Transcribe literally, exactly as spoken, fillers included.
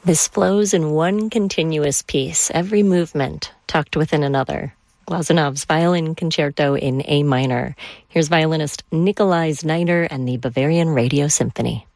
This flows in one continuous piece, every movement tucked within another. Glasenov's Violin Concerto in A minor. Here's violinist Nikolai Znaider and the Bavarian Radio Symphony.